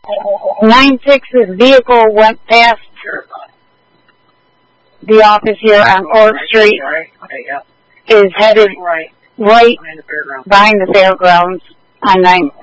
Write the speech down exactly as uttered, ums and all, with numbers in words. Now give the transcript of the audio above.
nine six's vehicle went past the office here on Oak Street, is headed right behind the fairgrounds on nine